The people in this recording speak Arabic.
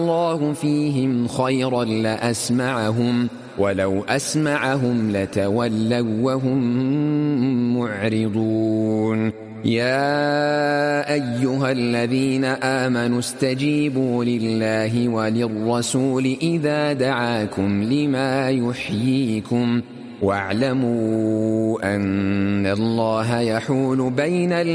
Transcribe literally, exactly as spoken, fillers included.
الله فيهم خيرا لأسمعهم ولو أسمعهم لتولوا وهم معرضون يا أيها الذين آمنوا استجيبوا لله وللرسول إذا دعاكم لما يحييكم واعلموا أن الله يحول بين